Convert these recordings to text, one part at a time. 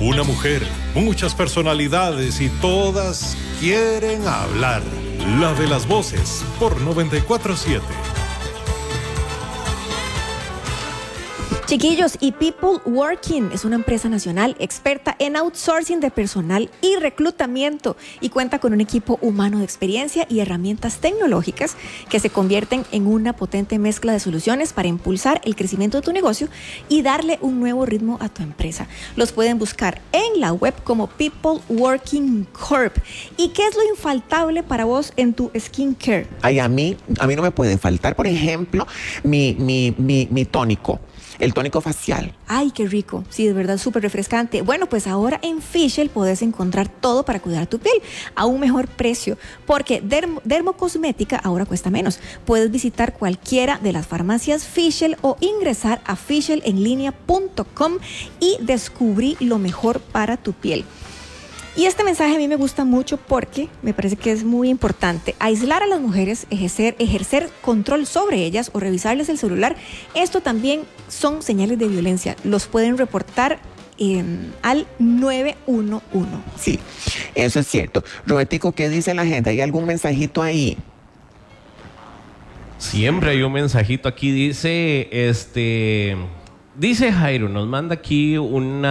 Una mujer, muchas personalidades y todas quieren hablar. La de las voces por 94.7. Chiquillos, y People Working es una empresa nacional experta en outsourcing de personal y reclutamiento y cuenta con un equipo humano de experiencia y herramientas tecnológicas que se convierten en una potente mezcla de soluciones para impulsar el crecimiento de tu negocio y darle un nuevo ritmo a tu empresa. Los pueden buscar en la web como People Working Corp. ¿Y qué es lo infaltable para vos en tu skincare? Ay, a mí no me puede faltar, por ejemplo, mi tónico. El tónico facial. Ay, qué rico. Sí, de verdad, súper refrescante. Bueno, pues ahora en Fischl podés encontrar todo para cuidar tu piel a un mejor precio, porque dermocosmética ahora cuesta menos. Puedes visitar cualquiera de las farmacias Fischl o ingresar a fischelenlinea.com y descubrir lo mejor para tu piel. Y este mensaje a mí me gusta mucho porque me parece que es muy importante. Aislar a las mujeres, ejercer control sobre ellas o revisarles el celular, esto también son señales de violencia. Los pueden reportar al 911. Sí, eso es cierto. Robertico, ¿qué dice la gente? ¿Hay algún mensajito ahí? Siempre hay un mensajito aquí, dice Jairo, nos manda aquí un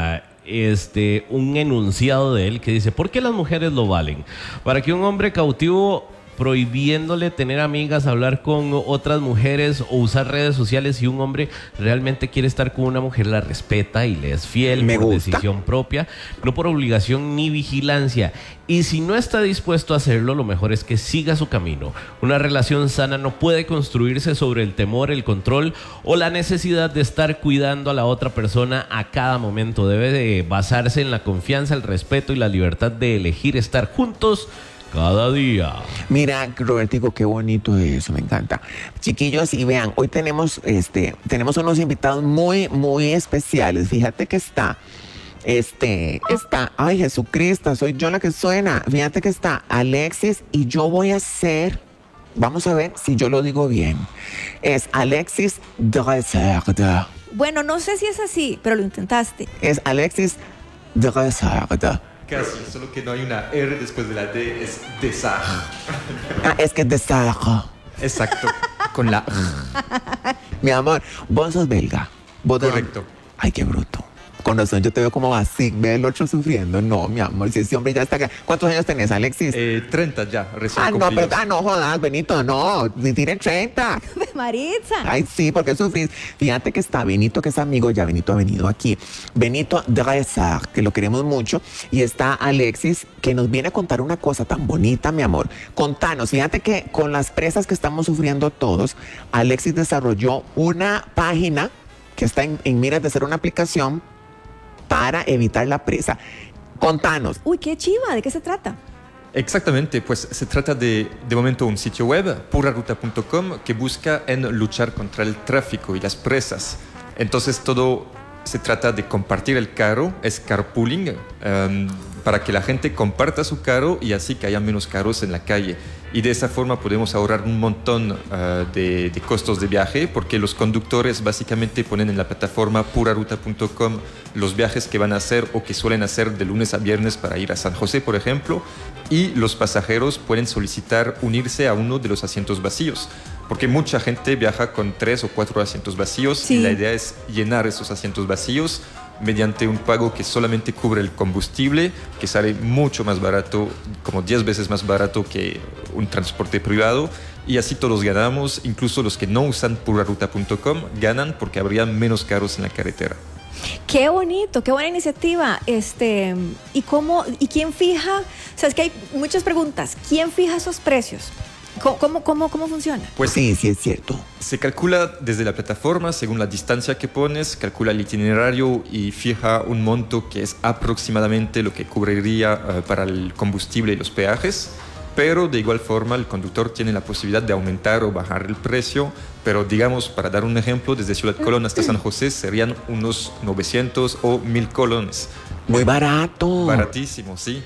enunciado de él que dice: ¿por qué las mujeres lo valen? Para que un hombre cautivo, prohibiéndole tener amigas, hablar con otras mujeres o usar redes sociales, si un hombre realmente quiere estar con una mujer, la respeta y le es fiel por decisión propia, no por obligación ni vigilancia. Y si no está dispuesto a hacerlo, lo mejor es que siga su camino. Una relación sana no puede construirse sobre el temor, el control o la necesidad de estar cuidando a la otra persona a cada momento. Debe de basarse en la confianza, el respeto y la libertad de elegir estar juntos cada día. Mira, Robertico, qué bonito eso, me encanta. Chiquillos, y vean, hoy tenemos unos invitados muy, muy especiales. Fíjate que está, ay, Jesucristo, soy yo la que suena. Fíjate que está Alexis y yo voy a hacer, vamos a ver si yo lo digo bien. Es Alexis Dreserde. Bueno, no sé si es así, pero lo intentaste. Es Alexis Dreserde. Casi, solo que no hay una R después de la D, es Desar. Ah, es que Desar. Exacto, con la Mi amor, vos sos belga. Correcto. Ay, qué bruto. Con razón, yo te veo como así, ve el otro sufriendo. No, mi amor, si ese hombre ya está acá. ¿Cuántos años tenés, Alexis? 30 ya, recién no, cumplidos. pero, no jodas, Benito, no, ni tiene 30. Maritza. Ay, sí, porque sufrís. Fíjate que está Benito, que es amigo, ya Benito ha venido aquí. Benito Dresard, que lo queremos mucho. Y está Alexis, que nos viene a contar una cosa tan bonita, mi amor. Contanos, fíjate que con las presas que estamos sufriendo todos, Alexis desarrolló una página que está en miras de ser una aplicación para evitar la presa. Contanos. Uy, qué chiva, ¿de qué se trata? Exactamente, pues se trata de momento un sitio web, puraruta.com, que busca en luchar contra el tráfico y las presas. Entonces todo se trata de compartir el carro, es carpooling, para que la gente comparta su carro y así que haya menos carros en la calle. Y de esa forma podemos ahorrar un montón de costos de viaje, porque los conductores básicamente ponen en la plataforma puraruta.com los viajes que van a hacer o que suelen hacer de lunes a viernes para ir a San José, por ejemplo, y los pasajeros pueden solicitar unirse a uno de los asientos vacíos, porque mucha gente viaja con 3 o 4 asientos vacíos. Sí. Y la idea es llenar esos asientos vacíos mediante un pago que solamente cubre el combustible, que sale mucho más barato, como 10 veces más barato que un transporte privado, y así todos ganamos, incluso los que no usan puraruta.com ganan porque habría menos carros en la carretera. Qué bonito, qué buena iniciativa. ¿Y quién fija? O sea, es que hay muchas preguntas. ¿Quién fija esos precios? ¿Cómo funciona? Pues sí, es cierto. Se calcula desde la plataforma, según la distancia que pones, calcula el itinerario y fija un monto que es aproximadamente lo que cubriría para el combustible y los peajes. Pero de igual forma el conductor tiene la posibilidad de aumentar o bajar el precio. Pero digamos, para dar un ejemplo, desde Ciudad Colón hasta San José serían unos 900 o 1000 colones. Muy barato. Baratísimo, sí.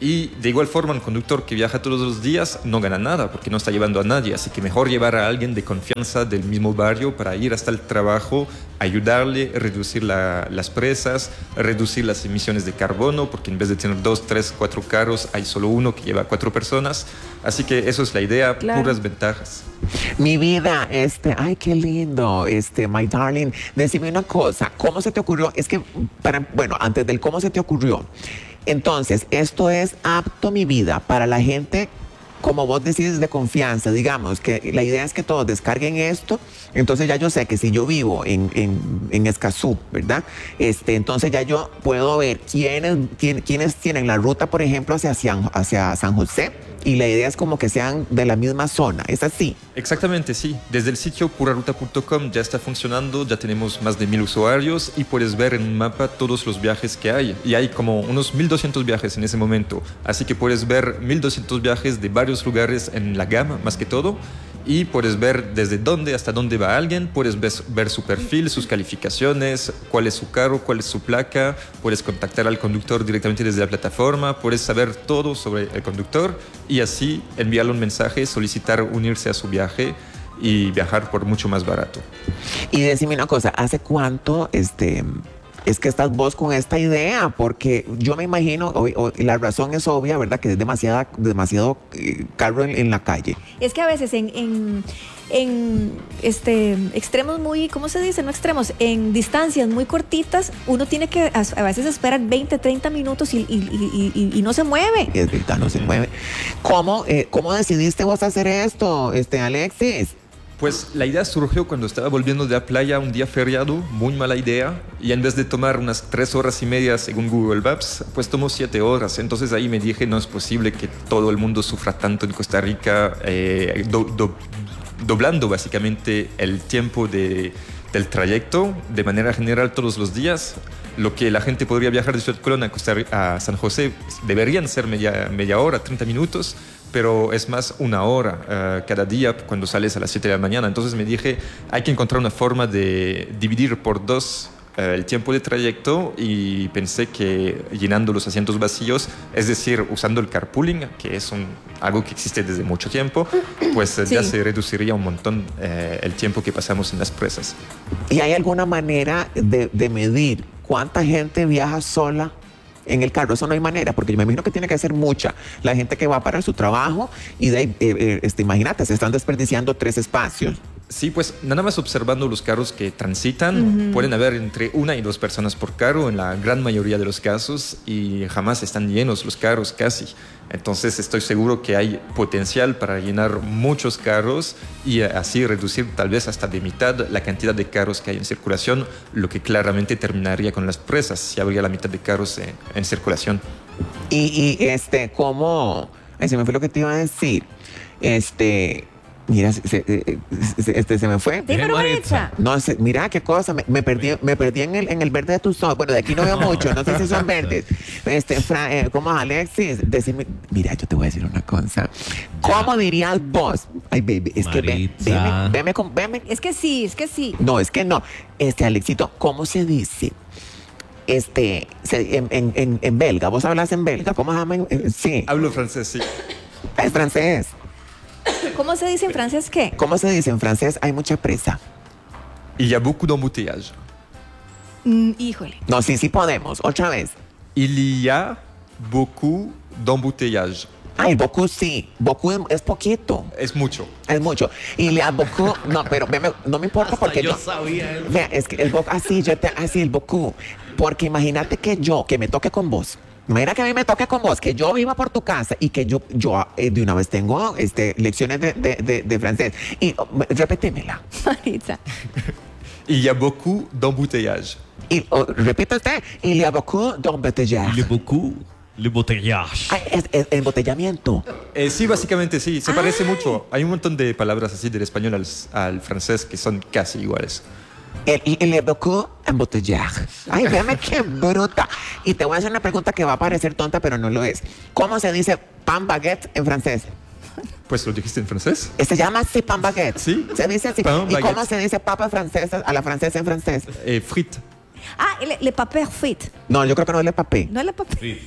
Y de igual forma, un conductor que viaja todos los días no gana nada porque no está llevando a nadie. Así que mejor llevar a alguien de confianza del mismo barrio para ir hasta el trabajo, ayudarle, reducir las presas, reducir las emisiones de carbono, porque en vez de tener 2, 3, 4 carros, hay solo uno que lleva 4 personas. Así que eso es la idea, Claro. puras ventajas. Mi vida, ay, qué lindo, my darling, decime una cosa, ¿cómo se te ocurrió? Es que, bueno, antes del cómo se te ocurrió. Entonces, esto es apto, mi vida, para la gente, como vos decís, de confianza, digamos, que la idea es que todos descarguen esto. Entonces ya yo sé que si yo vivo en Escazú, ¿verdad? Entonces ya yo puedo ver quiénes tienen la ruta, por ejemplo, hacia San José, y la idea es como que sean de la misma zona, ¿es así? Exactamente, sí. Desde el sitio puraruta.com ya está funcionando, ya tenemos más de 1000 usuarios y puedes ver en un mapa todos los viajes que hay. Y hay como unos 1200 viajes en ese momento. Así que puedes ver 1200 viajes de varios lugares en la gama, más que todo. Y puedes ver desde dónde hasta dónde va alguien, puedes ver su perfil, sus calificaciones, cuál es su carro, cuál es su placa, puedes contactar al conductor directamente desde la plataforma, puedes saber todo sobre el conductor y así enviarle un mensaje, solicitar unirse a su viaje y viajar por mucho más barato. Y decime una cosa, ¿hace cuánto es que estás vos con esta idea? Porque yo me imagino, la razón es obvia, ¿verdad? Que es demasiado carro en la calle. Es que a veces en extremos muy, ¿cómo se dice? No extremos, en distancias muy cortitas, uno tiene que a veces esperar 20, 30 minutos y no se mueve. Es verdad, no se mueve. ¿Cómo decidiste vos hacer esto, Alexis? Pues la idea surgió cuando estaba volviendo de la playa un día feriado, muy mala idea, y en vez de tomar unas 3 horas y media según Google Maps, pues tomó 7 horas. Entonces ahí me dije, no es posible que todo el mundo sufra tanto en Costa Rica, doblando básicamente el tiempo del trayecto de manera general todos los días. Lo que la gente podría viajar de Ciudad Colón a San José deberían ser media hora, 30 minutos, pero es más 1 hora cada día cuando sales a las 7 de la mañana. Entonces me dije, hay que encontrar una forma de dividir por 2 el tiempo de trayecto y pensé que llenando los asientos vacíos, es decir, usando el carpooling, que es algo que existe desde mucho tiempo, pues Sí. ya se reduciría un montón el tiempo que pasamos en las presas. ¿Y hay alguna manera de medir cuánta gente viaja sola en el carro? Eso no hay manera, porque yo me imagino que tiene que ser mucha. La gente que va para su trabajo y de ahí, imagínate, se están desperdiciando 3 espacios. Sí, pues nada más observando los carros que transitan, pueden haber entre 1 y 2 personas por carro en la gran mayoría de los casos y jamás están llenos los carros casi. Entonces estoy seguro que hay potencial para llenar muchos carros y así reducir tal vez hasta de mitad la cantidad de carros que hay en circulación, lo que claramente terminaría con las presas si habría la mitad de carros en circulación. ¿Cómo? Ay, se me fue lo que te iba a decir. Mira, se me fue. Dímelo, Maritza. No sé, mira qué cosa, me perdí en el verde de tus ojos. Bueno, de aquí no veo mucho, no sé si son verdes. ¿Cómo, Alexis? Decime, mira, yo te voy a decir una cosa. ¿Cómo dirías vos? Ay, baby, es Maritza. que veme. Es que sí. No, es que no. Alexito, ¿cómo se dice? En belga, ¿vos hablas en belga? ¿Cómo se llama? Sí, Hablo francés, sí. es francés. ¿Cómo se dice en francés qué? ¿Cómo se dice en francés? Hay mucha presa. Il y a beaucoup d'embouteillage. Híjole. No, sí podemos. Otra vez. Il y a beaucoup d'embouteillage. Ay, beaucoup sí. Beaucoup es poquito. Es mucho. Es mucho. Y le beaucoup, no, pero no me importa porque yo sabía eso. Vea, es que el beaucoup, así el beaucoup. Porque imagínate que me toque con vos. Imagina que a mí me toque con vos, que yo viva por tu casa y que yo de una vez tengo lecciones de francés. Y repetímela. Maritza. Il y a beaucoup d'embouteillage. Y repite usted. Il y a beaucoup d'embouteillage. Le botellage. Ay, es embotellamiento. Sí, básicamente sí. Se parece mucho. Hay un montón de palabras así del español al francés que son casi iguales. Il y a beaucoup d'embouteillage. Ay, véame qué bruta. Y te voy a hacer una pregunta que va a parecer tonta, pero no lo es. ¿Cómo se dice pan baguette en francés? Pues lo dijiste en francés. Se llama así pan baguette. Sí. Se dice así. Pan ¿Y baguette. cómo se dice papa francesa a la francesa en francés? Frites. Le papier fit. No, yo creo que no es le papé. No es le papier.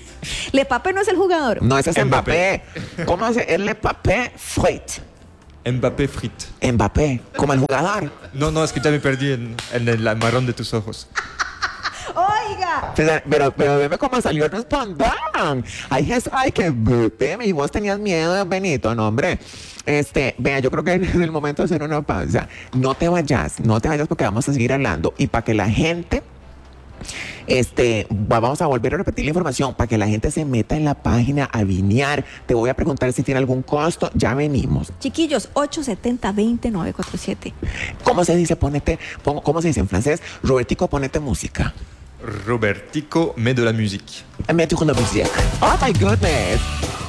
Le Papé no es el jugador. No, ese es Mbappé. Mbappé. ¿Cómo hace? Es Le Papé Frit. Mbappé Frit. Mbappé, como el jugador. No, es que ya me perdí en el marrón de tus ojos. Oiga. Pero veme cómo salió el respondón. Ay, que bebé, y vos tenías miedo, Benito, no, hombre. Vea, yo creo que es el momento de hacer una pausa. No te vayas porque vamos a seguir hablando. Y para que la gente, vamos a volver a repetir la información, para que la gente se meta en la página a vinear. Te voy a preguntar si tiene algún costo. Ya venimos. Chiquillos, 870-20947. ¿Cómo se dice? ¿Cómo se dice en francés? Robertico, ponete música. Robertico, met de la musique. Mets de la musique. Oh my goodness.